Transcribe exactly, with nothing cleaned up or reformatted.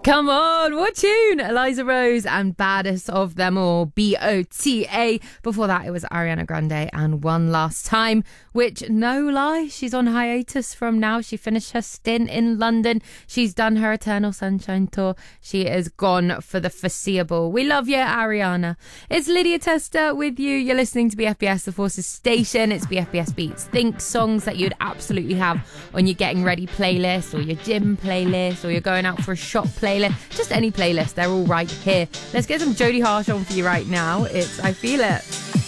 Come on, what tune? Eliza Rose and Baddest of Them All, B O T A. Before that, it was Ariana Grande and One Last Time, which, no lie, she's on hiatus from now. She finished her stint in London. She's done her Eternal Sunshine tour. She is gone for the foreseeable. We love you, Ariana. It's Lydia Tester with you. You're listening to B F B S, the Forces Station. It's B F B S Beats. Think songs that you'd absolutely have on your getting ready playlist, or your gym playlist, or you're going out for a shop playlist. Just any playlist, they're all right here. Let's get some Jodie Harsh on for you right now. It's I Feel It.